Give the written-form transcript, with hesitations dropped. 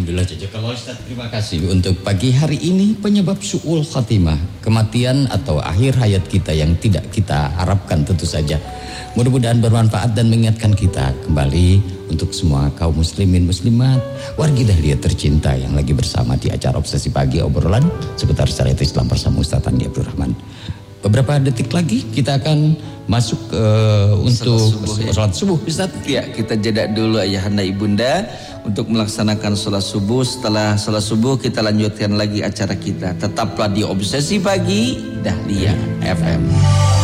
Alhamdulillah jazakallahu Ustaz. Terima kasih untuk pagi hari ini. Penyebab su'ul khatimah, kematian atau akhir hayat kita yang tidak kita harapkan tentu saja. Mudah-mudahan bermanfaat dan mengingatkan kita kembali untuk semua kaum muslimin muslimat, wargi Dahlia tercinta yang lagi bersama di acara Obsesi Pagi, obrolan seputar syariat Islam bersama Ustaz Andi Abdul Rahman. Beberapa detik lagi kita akan masuk untuk sholat subuh, Ustaz. Ya, kita jeda dulu ayahanda ibunda untuk melaksanakan sholat subuh. Setelah sholat subuh kita lanjutkan lagi acara kita. Tetaplah di Obsesi Pagi Dahlia FM.